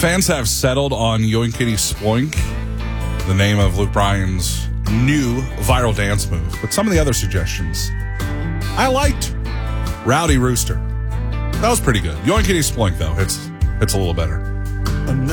Fans have settled on Yoinkity Sploink, the name of Luke Bryan's new viral dance move. But some of the other suggestions I liked. Rowdy Rooster. That was pretty good. Yoinkity Sploink, though, it's a little better.